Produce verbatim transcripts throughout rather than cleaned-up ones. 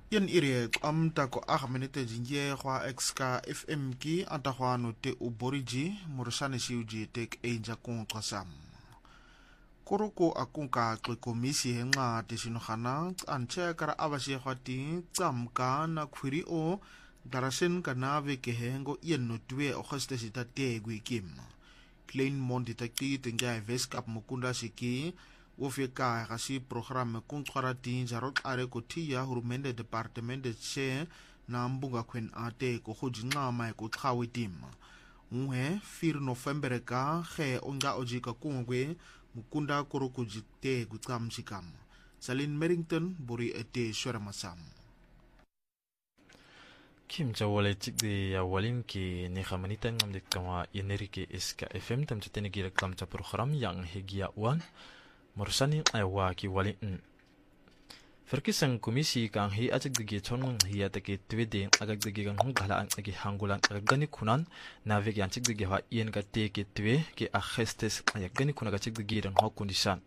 Yen ire amta ko ahmenete jinje kwa exka F M ki atahwano te uboriji murusane siuji tek einja kung kasam. Koroko akunka kwe komisi henga te sinohana anche kara abasye khati tsamka na khwiri o darasen kanave ke hengo yen no twe o khaste sita te gwikim. Klein mondi takti tenja veskap mukunda siki Wofeka kasi program kungkarati jarot are kotia hurumende departement de che na mbunga kwen ate ko hujinga mai ko thawitim. Unhe fir November ka khe onga ojika kungwe mukunda koroko jite gutam sikam. Salin Merrington buri ete shwaramasam. Kim jawale tikde ya walin ki ni khamanitan ngamde kama yenerike iska F M tam tetene gira klam ta program yang hegia wan Morsani aywa ki wali n. Ferkisan komisi kang hi ajak digi chonung hi atake twede agak digi kang hung ghala ang agi hangulan agak gani kunan na vegi anchik digi ha ien ka te ke twe ke agestes ayak gani kuna ka chik digi rang ho kundisan.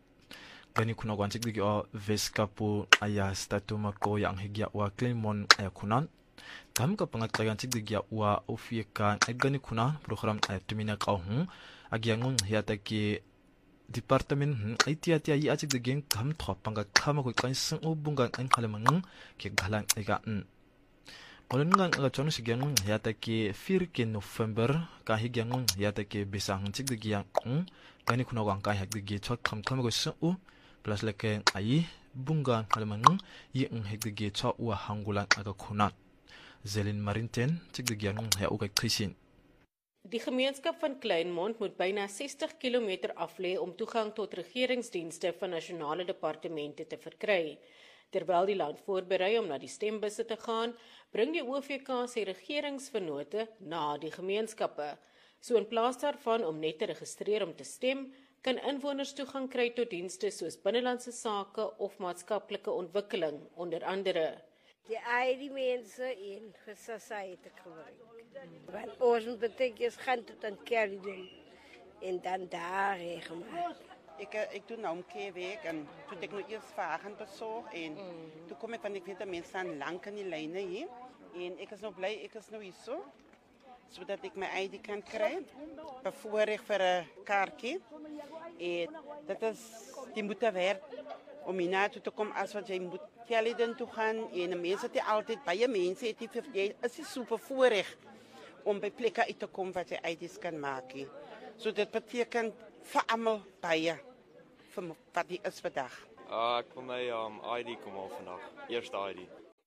Gani kuna ka chik digi o veskapu aya statuma ko yang higia wa Claymon ayakunan. Kam ka pangat ka chik digi wa ofieka agak gani kuna program ayatumina ka hung agyangung hi atake Departement iti-iti ay acik de geng kam tropang ka kama ko kan sing ubungan ang halamang ke galang igaan. Kolon ngang aga chono sigyang yata ke fir ke November ka higyang yata ke bisang cik de gyang kani kuna wang ka hak de ge chok kam kama ko sing u plus leke ay bungan halamang yi ang hak de ge chok wa hangulan aga kunat. Zelin Marinten cik de gyang ya uga krisin. Die gemeenskap van Kleinmond moet byna sestig kilometer aflê om toegang tot regeringsdienste van nasionale departemente te verkry. Terwyl die land voorberei om na die stembusse te gaan, bring die O V K sy regeringsvennote na die gemeenskappe. So in plaas daarvan om net te registreer om te stem, kan inwoners toegang kry tot dienste soos binnelandse sake of maatskaplike ontwikkeling, onder andere. Die eigen mensen in de society gebruiken. Want ons betekent gaan tot een kerk doen en dan daar gemaakt. Ik, ik doe nou een keer week en toen ik nog eerst vragen bezorg en mm. toen kom ik van ik weet dat mensen staan lang in die lijnen hier en ik is nog blij, ik is nog iets zo, zodat ik mijn I D kan krijgen, bevoorrecht voor een kaartje en dat is, die moeten weer om hier naartoe te komen als wat jij moet gelden toe gaan en de mensen die altijd bij je mensen het is super voorrecht om bij plekken uit te komen wat je I D's kan maken. So dat betekent voor allemaal bij je, voor wat die is vandaag. Uh, ik wil mijn um, I D komen vandaag, eerste I D.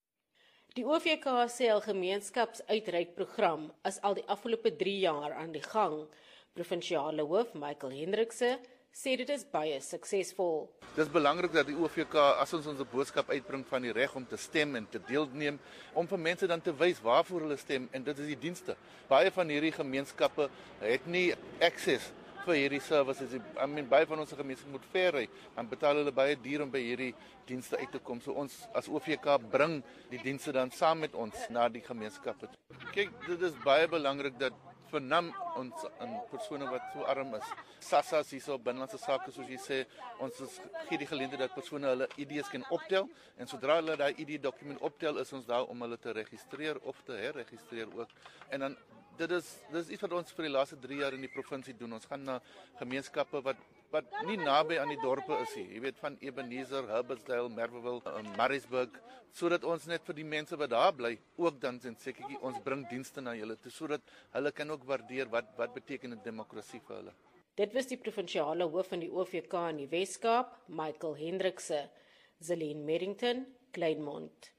Die O V K sê al gemeenskapsuitreikprogram is al die afgelope drie jaar aan die gang. Provinsiale hoof Michael Hendrikse sê dit is baie suksesvol. Het is belangrijk dat die O V K, as ons onze boodskap uitbring van die reg om te stem en te deelneem, om vir mense dan te wys waarvoor hulle stem en dit is die dienste. Baie van hierdie gemeenskappe het nie access vir hierdie services. I mean, baie van ons gemeenskappe moet ver ry, dan betaal hulle baie duur om by hierdie dienste uit te kom. So ons as O V K bring die dienste dan saam met ons na die gemeenskappe. Kyk, dit is baie belangrik dat vernam ons aan persone wat so arm is. SASSA is so binnelandse sake soos jy sê, ons is gee die geleentheid dat persone hulle I D's kan optel en sodra hulle daai I D dokument optel is ons daar om hulle te registreer of te herregistreer ook. En dan dit is dit is iets wat ons vir die laaste drie jaar in die provinsie doen. Ons gaan na gemeenskappe wat wat nie naby aan die dorpe is nie. Jy weet van Ebenezer, Herbertsdale, Merweville, um, Maritzburg, sodat ons net vir die mense wat daar bly ook dan sien sekertjie ons bring dienste na hulle toe sodat hulle kan ook waardeer wat wat beteken 'n demokrasie vir hulle. Dit was die provinsiale hoof van die O V K in die Weskaap, Michael Hendrikse. Zelin Merrington, Kleinmond.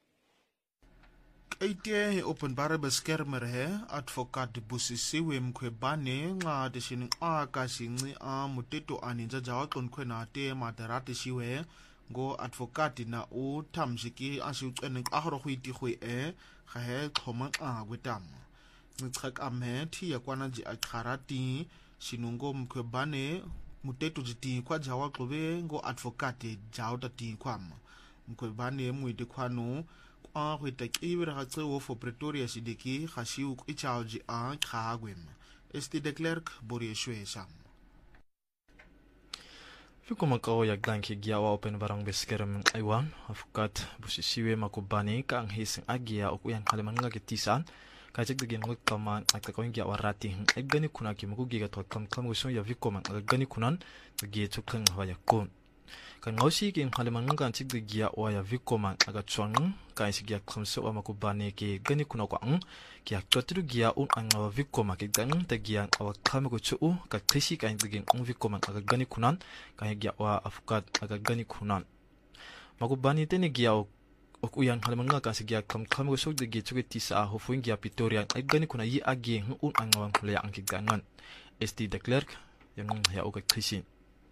Ite openbare beskermer he advocaat Busisiwe Mkhwebane nga deshining aka shinci a muteto aninja jawa konkhwena te madarati shiwe go advocate na u thamjiki asiuqene ahoro khwiti khwe e ga he khoma a gwetam ngichak amhe thi yakwana ji akharati shinungo Mkhwebane muteto jiti kwa jawa klobe go advocate jawa tati kwam Mkhwebane muite kwano a hweta kibira ga tsewo for Pretoria sidiki ga shiu ku charge a khagwem esti de clerk borie shwesa Vikoma kao yagdan ki gia wa open barang beskerem aiwan afukat busisiwe makubani ka ang hising agia o kuyan kalimanga kitisan kajik digin ngut kama akakawin gia warati ay gani kuna ki mukugi gato kam kam gusto ya vikoma gani kunan gi tukang hawaya kun kan ngausi ki kalimanga kan chik gia wa ya vikoma aga chuang ka isi gia kamso wa makubani ki gani kuna ko ang ki aktotiru gia un ang wa vikoma ki gang ta gia awa kamago chu ka krishi ka digin ang vikoma aga gani kunan ka gia wa afukat aga gani kunan makubani tene gia o okuyan halimanga ka sigia kam kamago sok de gi chuge tisa ho fuing gia Pretoria ay gani kuna yi agi un ang wa kulya ang ki gangan st de Klerk yang ya ook krishi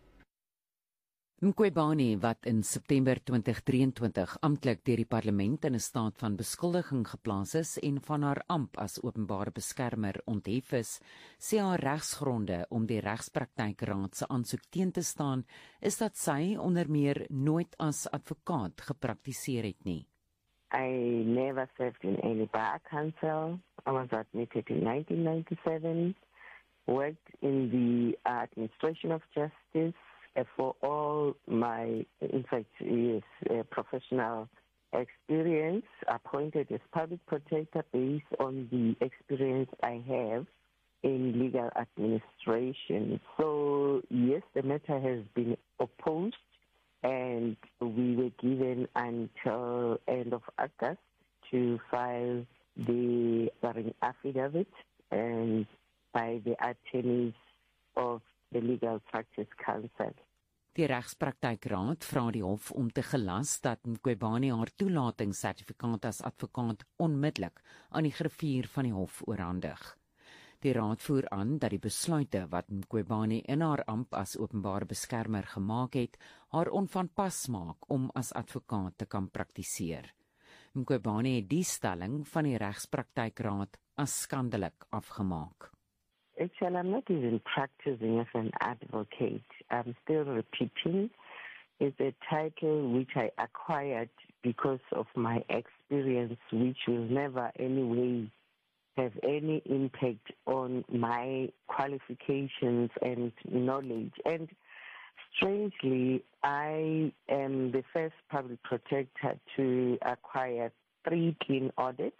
Mqwebane wat in September twintig drieëntwintig amptelik deur die parlement in 'n staat van beskuldiging geplaas is en van haar amp as openbare beskermer onthef is, sê haar regsgronde om die regspraktykraad se aansoek teen te staan, is dat sy onder meer nooit as advokaat gepraktiseer het nie. I never served in any bar council. I was admitted in nineteen ninety-seven, worked in the administration of justice. For all my, in fact, yes, uh, professional experience, appointed as public protector based on the experience I have in legal administration. So, yes, the matter has been opposed, and we were given until end of August to file the affidavit and by the attorneys of the Legal Practice Council. Die regspraktykraad vra die hof om te gelas dat Mqwebane haar toelatingssertifikaat as advokaat onmiddellik aan die griffier van die hof oorhandig. Die raad voer aan dat die besluite wat Mqwebane in haar amp as openbare beskermer gemaak het, haar onvanpas maak om as advokaat te kan praktiseer. Mqwebane het die stelling van die regspraktykraad as skandelik afgemaak. Actually, I'm not even practicing as an advocate. I'm still repeating. It's a title which I acquired because of my experience, which will never anyway have any impact on my qualifications and knowledge. And strangely, I am the first public protector to acquire three clean audits,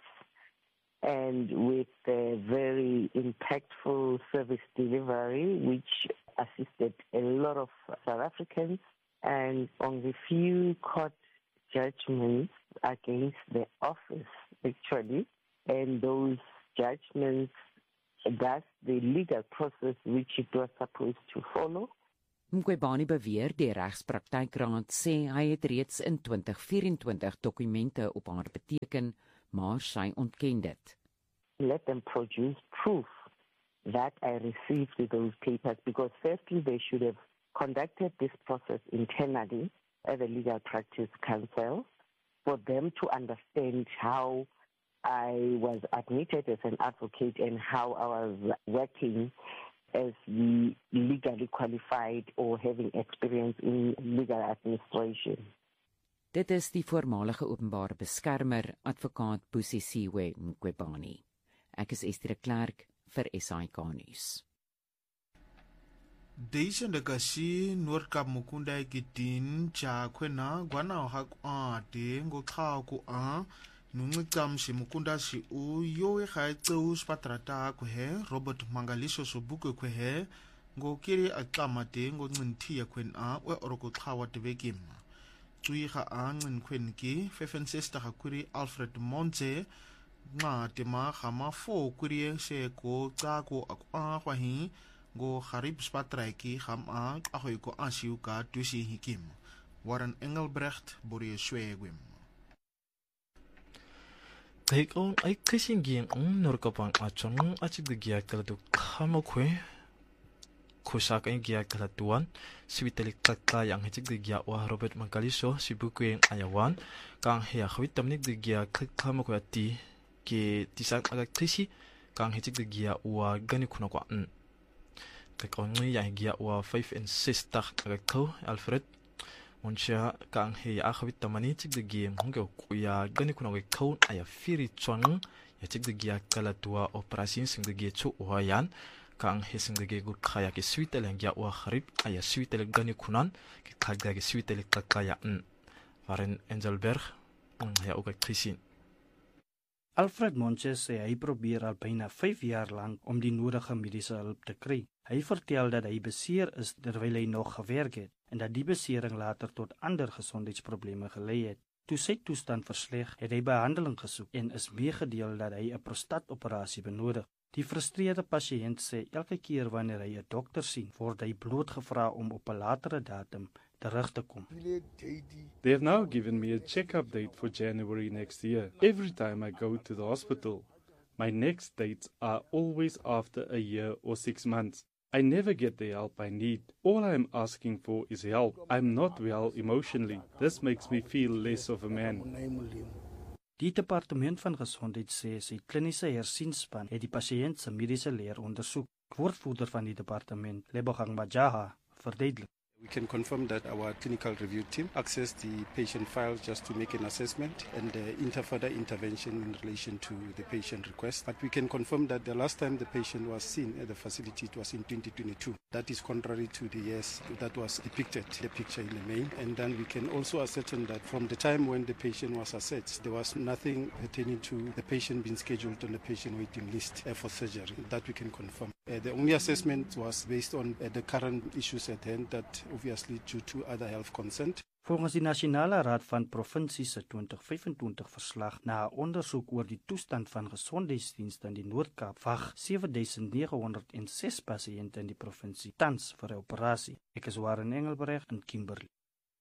and with a very impactful service delivery, which assisted a lot of South Africans, and on the few court judgments against the office, actually, and those judgments, that's the legal process which it was supposed to follow. Mqwebane beweer die regspraktykraad sê hy het reeds in twintig vyf-en-twintig dokumente op haar beteken, maar sy ontken dit. Let them produce proof that I received those papers, because firstly they should have conducted this process internally at the Legal Practice Council for them to understand how I was admitted as an advocate and how I was working as the legally qualified or having experience in legal administration. Dit is die voormalige openbare beskermer, advokaat Busisiwe Mqwebane. Ek is Esther Klerk vir S A I K Nuus. Deisha ndakashi Noordkap Mukunda Kitin cha kwena gwana hakwa de ngokha ku a nuncicam shi Mukunda shi u yo khaitsu spatrata ku he Robert Mangalisho sobuke ku he ngokiri aqamate ngoncinthi yakhwena we orokukha wa tebekim tuiga aan kwenki fefensesta hakuri Alfred Monze nga tema khama fo kurie se ko tsa ko akwa kwa hi go Harib Spatraiki khama ahoy ko asiu ka tusi hikim Warren Engelbrecht borie swegwim Take on I kissing game on Norkapan achon achigya kaladu khama kwe Kusak ang giya kalatuan, sibitalik kaka yang hijig digya wa Robert Mangalisho sibuku yung ayawan, kang hiya khawit tamnik digya kama ko ati ki tisak agak krisi, kang hijig digya wa gani kuna kwa n. Kakao ngi yang giya wa five and six tak agak ko Alfred, munsya kang hiya khawit tamani hijig digya hongga kuya gani kuna kwa ko aya firi chuang, ya hijig digya kalatua operasi sing digya chu uhayan, kang hisingdagi gur khaya ki suiteleng ya wa kharib aya suiteleng gani kunan ki khagdagi suiteleng takaya n Waren Engelberg ja ook uit gezien. Alfred Monches sê hy probeer al byna vyf jaar lank om die nodige mediese hulp te kry. Hy vertel dat hy beseer is terwyl hy nog gewerk het en dat die besering later tot ander gesondheidsprobleme gelei het. Toe sy toestand versleg, het hy behandeling gesoek en is meegedeel dat hy 'n prostaatoperasie benodig. Die frustreerde pasiënt sê elke keer wanneer hy 'n dokter sien, word hy blootgevra om op 'n latere datum terug te kom. They have now given me a check-up date for January next year. Every time I go to the hospital, my next dates are always after a year or six months. I never get the help I need. All I am asking for is help. I'm not well emotionally. This makes me feel less of a man. Die departement van gesondheid sê sy kliniese hersienspan het die pasiënt se mediese leer ondersoek. Woordvoerder van die departement, Lebogang Majaha, verduidelik. We can confirm that our clinical review team accessed the patient file just to make an assessment and uh, inter further intervention in relation to the patient request. But we can confirm that the last time the patient was seen at the facility, it was in twenty twenty-two. That is contrary to the years that was depicted, the picture in the main. And then we can also ascertain that from the time when the patient was assessed, there was nothing pertaining to the patient being scheduled on the patient waiting list uh, for surgery. That we can confirm. Uh, the only assessment was based on uh, the current issues at hand, that obviously due to other health consent. Volgens die Nasionale Raad van Provinsies se twintig vyf-en-twintig verslag na 'n ondersoek oor die toestand van gesondheidsdienste in die Noord-Kaap, wag sewe duisend nege honderd en ses pasiënte in die provinsie tans vir 'n operasie. Ek is Warren Engelbreg in Kimberley.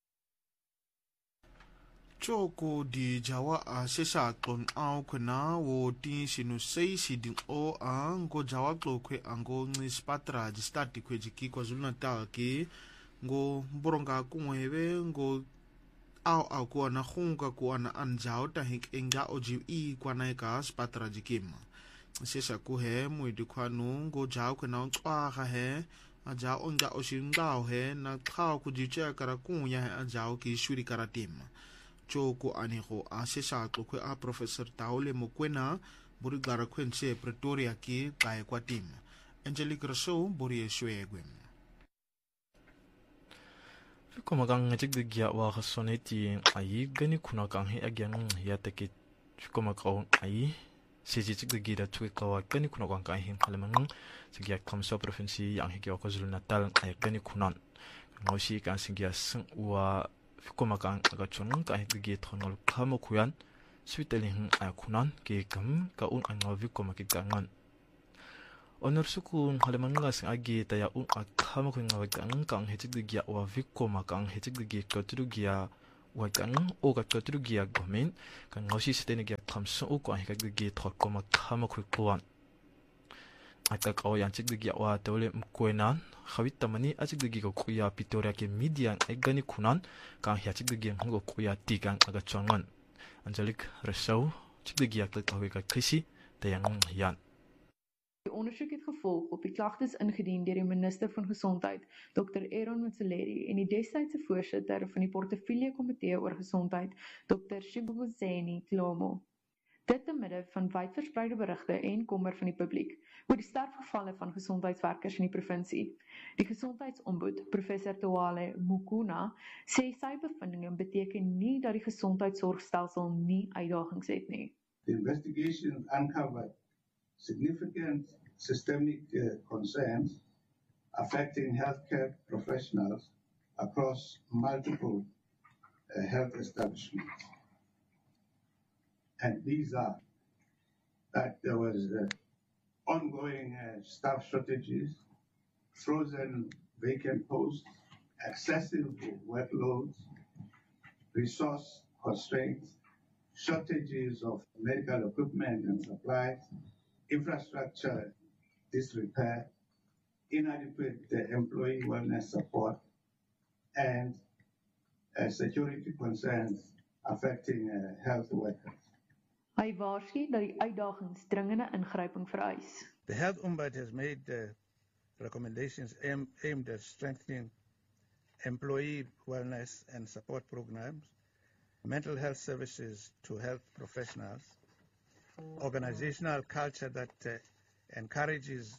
Choko di Jawa a sesa klon au kuna wo ti sinu sei si di o a ngo Jawa klo kwe ango ngis patra di stati kwe jiki kwa Zulu Natal ki ngo boronga kumwebe ngo au au kwa na khunga kwa na anjao ta hink enga oji i kwa na eka spatra jikim sesa ku he mwidi kwa nu ngo jao kuna unkwa ha he a jao onga oshi ngao he na kao kujichea kara kunya he a jao ki shuri karatim Choko aniho a sesa kwe a Professor Taule Mokwena buri gara kwense Pretoria ki kae kwa tim Angelique Rousseau buri eswe egwem. Fiko magang ngajik de gia wa khasoneti ai gani kuna kang he agyan ya teke fiko makau ai sejik de gira tue kawa gani kuna kang kai hin kaleman segia kamso provinsi yang he kwa KwaZulu Natal ai gani kunan ngosi kan segia sing wa fiko makang aga chonung kai de gi thonol khamo kuyan suiteling ai kunan ke kam ka un an ngawi ko makikangan Onor sukun halemanga sing agi taya un akhama ko ngawa kang kang hechik de gia wa vikko makang hechik de gi katru gia wa kang o ka katru gia gomen kan ngosi stene gia khamso o ko hekak de gi thokko makhama ko kuan ata ko yan chik de gia wa tole mkoenan khawit tamani achik de gi ko kuya Pretoria ke media egani kunan kang hechik de gi ngo kuya tikang aga chongan Angelique Rousseau chik de gia ka ka krisi tayang yan Die ondersoek het gevolg op die klagtes ingedien deur die minister van Gesondheid, dokter Aaron Motsoaledi, en die destydse voorsitter van die portefeulje komitee oor gesondheid, dokter Shibuzeni Tlomo. Dit te midde van wyd verspreide berigte en kommer van die publiek oor die sterfgevalle van gesondheidswerkers in die provinsie. Die gesondheidsombud, professor Tawale Mukuna, sê sy bevindinge beteken nie dat die gesondheidsorgstelsel nie uitdagings het nie. The investigation uncovered significant systemic uh, concerns affecting healthcare professionals across multiple uh, health establishments. And these are that there was uh, ongoing uh, staff shortages, frozen vacant posts, excessive workloads, resource constraints, shortages of medical equipment and supplies, infrastructure disrepair, inadequate uh, employee wellness support, and uh, security concerns affecting uh, health workers. Hy waarsku dat die uitdagings dringende ingryping vereis. The Health Ombud has made uh, recommendations aim, aimed at strengthening employee wellness and support programs, mental health services to health professionals, organizational culture that uh, encourages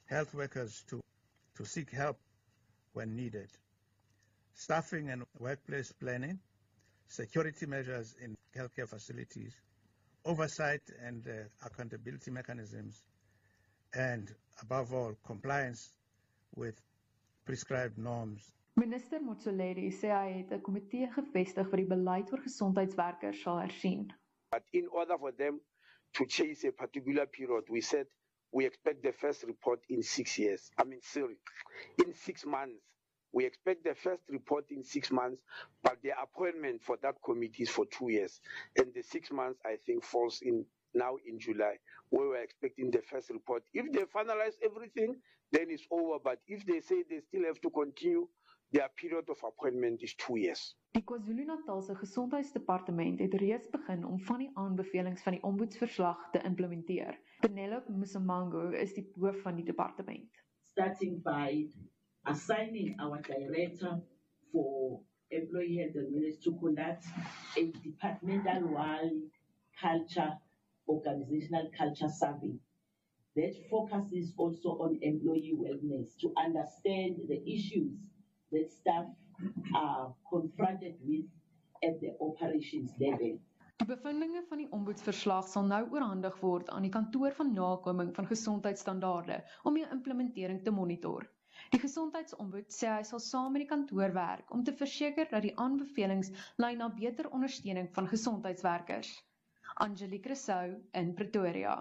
health workers to, to seek help when needed. Staffing and workplace planning, security measures in healthcare facilities, oversight and uh, accountability mechanisms, and above all, compliance with prescribed norms. Minister Motsoaledi sê hy het 'n komitee gevestig wat die beleid oor gesondheidswerkers sal hersien. But in order for them to chase a particular period, we said we expect the first report in six years. I mean, sorry, in six months. We expect the first report in six months, but the appointment for that committee is for two years. And the six months, I think, falls in now in July, where we're expecting the first report. If they finalize everything, then it's over. But if they say they still have to continue, their period of appointment is two years. Die KwaZulu-Natal se Gesondheidsdepartement het reeds begin om van die aanbevelings van die omboedsverslag te implementeer. Penelope Musamango is die hoof van die departement. Starting by assigning our director for employee health and wellness to conduct a departmental-wide culture, organizational culture survey that focuses also on employee wellness to understand the issues that staff are confronted with at the operations level. Die bevindinge van die omboedsverslag sal nou oorhandig word aan die kantoor van nakoming van gesondheidsstandaarde om die implementering te monitor. Die gesondheidsombud sê hy sal saam met die kantoor werk om te verseker dat die aanbevelings lei na beter ondersteuning van gesondheidswerkers. Angelique Rousseau in Pretoria.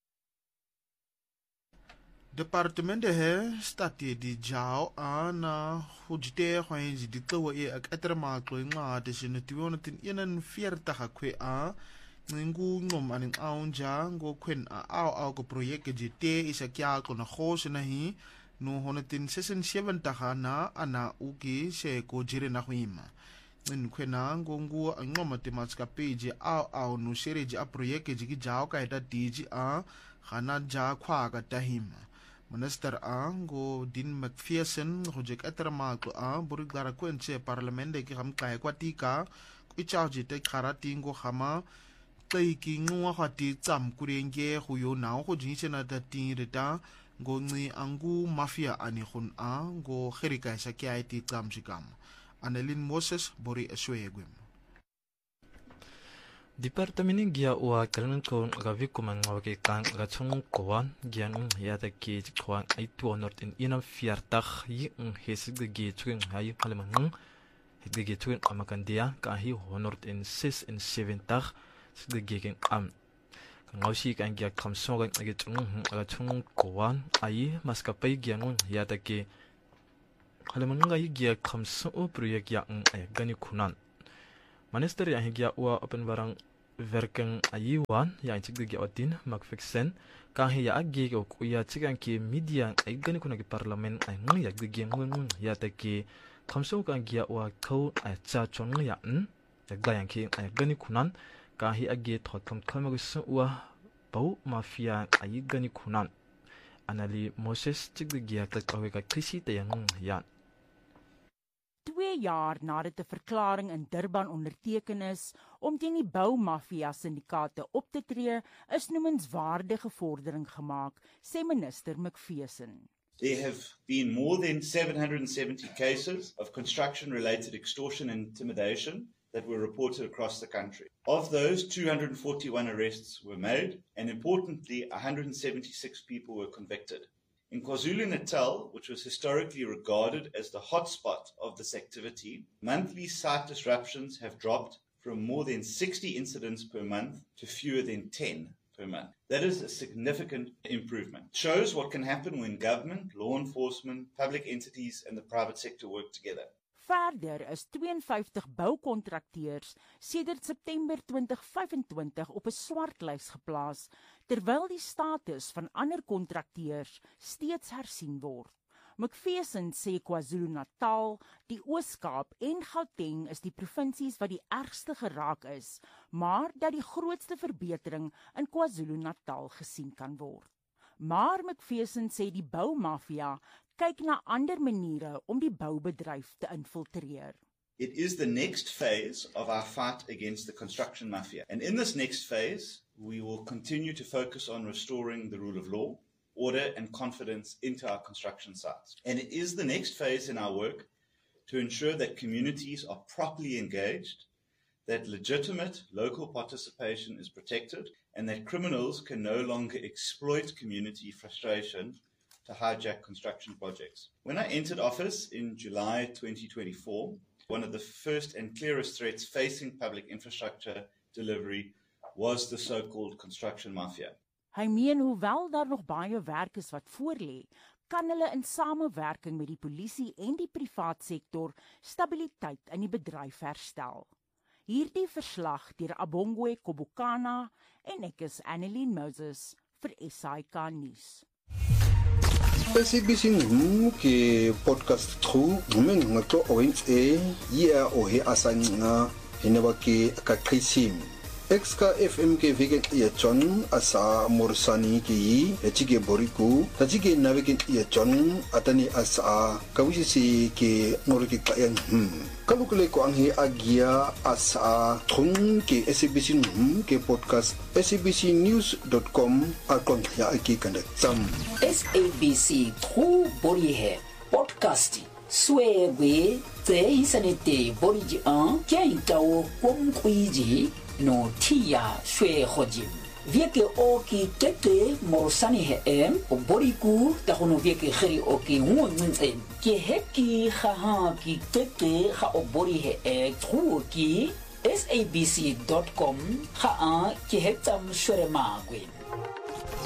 Departemente he stati di jao ana hujite khwenji di tlowo e ak etermatlo incwadi sinetiwona tin eenenveertig kwe a ncingu ncom aning aunja ngokwen a aw aw ko project jite isakyako na khose na hi no honetin sesenseventig na ana uki se ko jire na khwima ncin khwena ngongu anqoma tematskapeji aw aw no sereji a project jiki jao ka eta diji a khana ja khwa ka tahima Minister a go Dean McPherson go jek etermatlo a buriglara kwense parlamente ki gam kae kwatika ku charge te kharati ngo khama tsaiki ngwa khati tsam kurenge go yo na go jinsena ta tireta go nci angu mafia ani khun a go kherika sa kya ti tsam sikam Annelien Moses bori eswegwem Departamento gia ua kalanan ko gavi kuman ngawake kan gatsung koan gian un yata ki koan aitu onort in inam fiartag yi un hesig de ge tuing hayi kalaman de ge tuing amakandia ka hi honort in sis in seventig de ge ken am ngawsi kan gia khamso ga ge tung gatsung koan ai maskapai gian un yata ki kalaman ga yi gia khamso project ya un gani kunan Minister yang higia ua open barang werking ayiwan yang cik digi otin McPherson kang hiya agi ko kuya cikan ki media ay gani kuna ki parlimen ay ngang yak digi ngung ya ta ki kamsong kang gia ua kau ay cha chon ya n yak da yang ki ay gani kunan kang hi agi thot kam kamagus ua bau mafia ay gani kunan Anali Moses cik digi ya tak kawe ka krisi te yang yan Twee jaar nadat 'n verklaring in Durban onderteken is om teen die boumafia syndikaate op te tree, is noemenswaardige vordering gemaak, sê minister McPherson. There have been more than seven hundred seventy cases of construction-related extortion and intimidation that were reported across the country. Of those, two hundred forty-one arrests were made, and importantly, one hundred seventy-six people were convicted. In KwaZulu-Natal, which was historically regarded as the hotspot of this activity, monthly site disruptions have dropped from more than sixty incidents per month to fewer than ten per month. That is a significant improvement. It shows what can happen when government, law enforcement, public entities and the private sector work together. Verder is tweeënvyftig boukontrakteurs sedert September twintig vyfentwintig op 'n swartlys geplaas, terwyl die status van ander kontrakteurs steeds hersien word. McPherson sê KwaZulu-Natal, die Oos-Kaap en Gauteng is die provinsies wat die ergste geraak is, maar dat die grootste verbetering in KwaZulu-Natal gesien kan word. Maar McPherson sê die boumafia kyk na ander maniere om die boubedryf te infiltreer. It is the next phase of our fight against the construction mafia. And in this next phase, we will continue to focus on restoring the rule of law. order and confidence into our construction sites. And it is the next phase in our work to ensure that communities are properly engaged, that legitimate local participation is protected, and that criminals can no longer exploit community frustration to hijack construction projects. When I entered office in July twenty twenty-four, one of the first and clearest threats facing public infrastructure delivery was the so-called construction mafia. Hy meen hoewel daar nog baie werk is wat voorlê, kan hulle in samewerking met die polisie en die privaat sektor stabiliteit in die bedryf herstel. Hierdie verslag deur Abongwe Kobukana en ek is Annelien Moses vir S I K nuus. S A B C ngum ke podcast tru ngumen ngato owens e ya o he asanga heneba ke ka krisim X K F M ke vegan ya John asa morsani ki echige boriku tajige navegen ya John atani asa kawisi ke ngorike kayan hmm kalukule ko anghi agia asa thung ke S A B C ngum ke podcast S A B C news dot com akon ya aki kanda sam S A B C tru bori he podcast swewe te isanete boriji an kya tao kom kuiji no tia shwe hojim vieke oki tete morsani he em o boriku ta hono vieke khiri oki ngunzen ke heki kha ki tete kha o bori he e tru ki S A B C dot com kha a ke hetam shwe magwe